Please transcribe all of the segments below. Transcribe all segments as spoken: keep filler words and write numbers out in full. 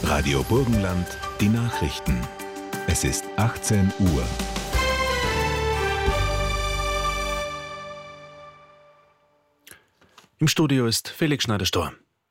Radio Burgenland, die Nachrichten. Es ist achtzehn Uhr. Im Studio ist Felix Schneider-Storr.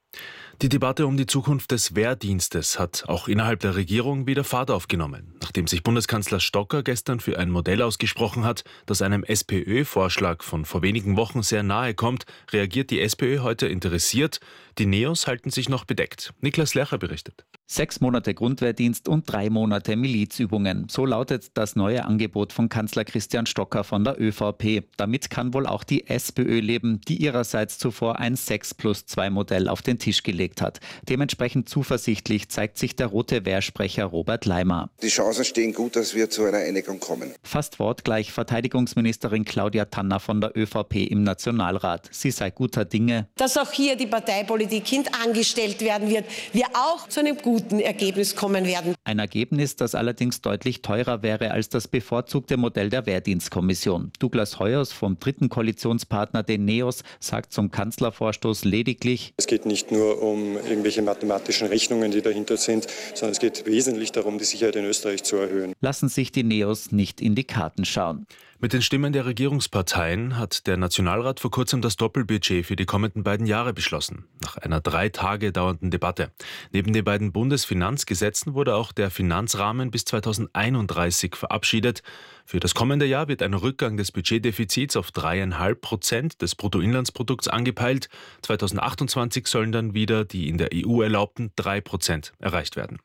Die Debatte um die Zukunft des Wehrdienstes hat auch innerhalb der Regierung wieder Fahrt aufgenommen. Nachdem sich Bundeskanzler Stocker gestern für ein Modell ausgesprochen hat, das einem SPÖ-Vorschlag von vor wenigen Wochen sehr nahe kommt, reagiert die SPÖ heute interessiert. Die Neos halten sich noch bedeckt. Niklas Lercher berichtet. Sechs Monate Grundwehrdienst und drei Monate Milizübungen. So lautet das neue Angebot von Kanzler Christian Stocker von der ÖVP. Damit kann wohl auch die SPÖ leben, die ihrerseits zuvor ein sechs plus zwei Modell auf den Tisch gelegt hat. Dementsprechend zuversichtlich zeigt sich der rote Wehrsprecher Robert Leimer. Die Chancen stehen gut, dass wir zu einer Einigung kommen. Fast wortgleich Verteidigungsministerin Claudia Tanner von der ÖVP im Nationalrat. Sie sei guter Dinge, dass auch hier die Parteipolitik hintangestellt werden wird, wir auch zu einem guten Ergebnis kommen werden. Ein Ergebnis, das allerdings deutlich teurer wäre als das bevorzugte Modell der Wehrdienstkommission. Douglas Heuers vom dritten Koalitionspartner, den Neos, sagt zum Kanzlervorstoß lediglich: Es geht nicht nur um irgendwelche mathematischen Rechnungen, die dahinter sind, sondern es geht wesentlich darum, die Sicherheit in Österreich zu erhöhen. Lassen sich die Neos nicht in die Karten schauen. Mit den Stimmen der Regierungsparteien hat der Nationalrat vor kurzem das Doppelbudget für die kommenden beiden Jahre beschlossen. Nach einer drei Tage dauernden Debatte. Neben den beiden Bundesfinanzgesetzen wurde auch der Finanzrahmen bis zweitausendeinunddreißig verabschiedet. Für das kommende Jahr wird ein Rückgang des Budgetdefizits auf drei Komma fünf Prozent des Bruttoinlandsprodukts angepeilt. zweitausendachtundzwanzig sollen dann wieder die in der E U erlaubten drei Prozent erreicht werden.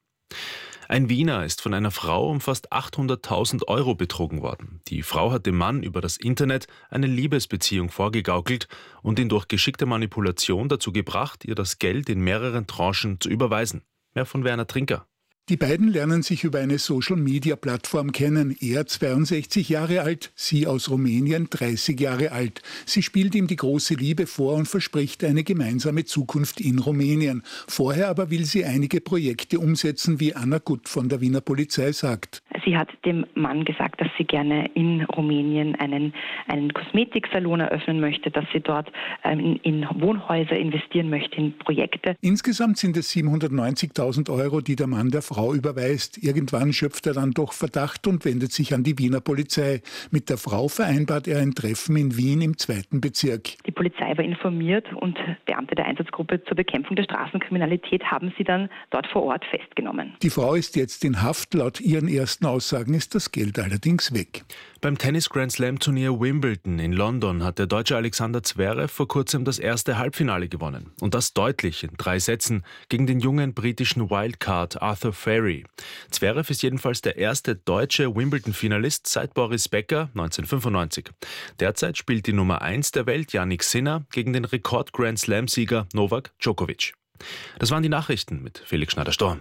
Ein Wiener ist von einer Frau um fast achthunderttausend Euro betrogen worden. Die Frau hat dem Mann über das Internet eine Liebesbeziehung vorgegaukelt und ihn durch geschickte Manipulation dazu gebracht, ihr das Geld in mehreren Tranchen zu überweisen. Mehr von Werner Trinker. Die beiden lernen sich über eine Social-Media-Plattform kennen. Er zweiundsechzig Jahre alt, sie aus Rumänien dreißig Jahre alt. Sie spielt ihm die große Liebe vor und verspricht eine gemeinsame Zukunft in Rumänien. Vorher aber will sie einige Projekte umsetzen, wie Anna Gutt von der Wiener Polizei sagt. Sie hat dem Mann gesagt, dass sie gerne in Rumänien einen, einen Kosmetiksalon eröffnen möchte, dass sie dort ähm, in Wohnhäuser investieren möchte, in Projekte. Insgesamt sind es siebenhundertneunzigtausend Euro, die der Mann der Frau überweist. Irgendwann schöpft er dann doch Verdacht und wendet sich an die Wiener Polizei. Mit der Frau vereinbart er ein Treffen in Wien im zweiten Bezirk. Die Polizei war informiert und Beamte der Einsatzgruppe zur Bekämpfung der Straßenkriminalität haben sie dann dort vor Ort festgenommen. Die Frau ist jetzt in Haft. Laut ihren ersten Aussagen ist das Geld allerdings weg. Beim Tennis-Grand-Slam-Turnier Wimbledon in London hat der Deutsche Alexander Zverev vor kurzem das erste Halbfinale gewonnen. Und das deutlich in drei Sätzen gegen den jungen britischen Wildcard Arthur Ferry. Zverev ist jedenfalls der erste deutsche Wimbledon-Finalist seit Boris Becker neunzehnhundertfünfundneunzig. Derzeit spielt die Nummer eins der Welt, Jannik Sinner, gegen den Rekord-Grand-Slam-Sieger Novak Djokovic. Das waren die Nachrichten mit Felix Schneider-Storr.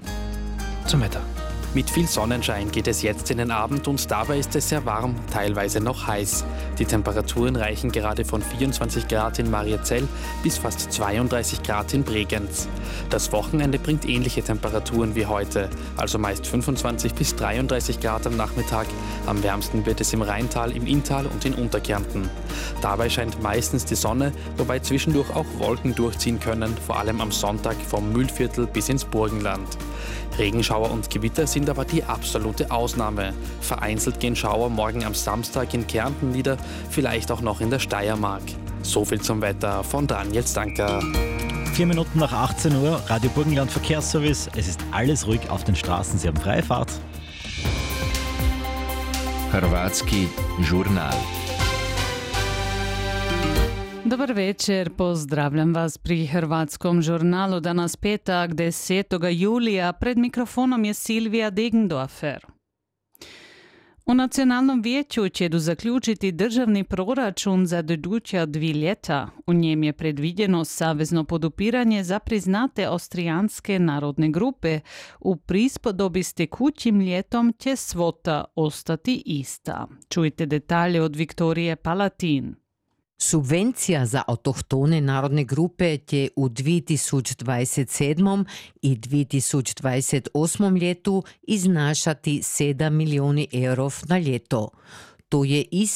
Zum Wetter. Mit viel Sonnenschein geht es jetzt in den Abend und dabei ist es sehr warm, teilweise noch heiß. Die Temperaturen reichen gerade von vierundzwanzig Grad in Mariazell bis fast zweiunddreißig Grad in Bregenz. Das Wochenende bringt ähnliche Temperaturen wie heute, also meist fünfundzwanzig bis dreiunddreißig Grad am Nachmittag. Am wärmsten wird es im Rheintal, im Inntal und in Unterkärnten. Dabei scheint meistens die Sonne, wobei zwischendurch auch Wolken durchziehen können, vor allem am Sonntag vom Mühlviertel bis ins Burgenland. Regenschauer und Gewitter sind aber die absolute Ausnahme. Vereinzelt gehen Schauer morgen am Samstag in Kärnten nieder, vielleicht auch noch in der Steiermark. So viel zum Wetter von Daniel Stanker. Vier Minuten nach achtzehn Uhr, Radio Burgenland Verkehrsservice. Es ist alles ruhig auf den Straßen, Sie haben freie Fahrt. Hrvatski žurnal. Dobar večer, pozdravljam vas pri Hrvatskom žurnalu. Danas petak, desetog julija, pred mikrofonom je Silvija Degendorfer. U Nacionalnom vijeću će do zaključiti državni proračun za iduća dvi ljeta. U njem je predviđeno savezno podupiranje za priznate austrijanske narodne grupe. U prispodobi s tekućim ljetom će svota ostati ista. Čujte detalje od Viktorije Palatin. Subvencija za avtohtone narodne grupe će u dve tisoč dvajset sedmem in dve tisoč dvajset osmem letu iznašati sedem milijonov evrov na leto. To je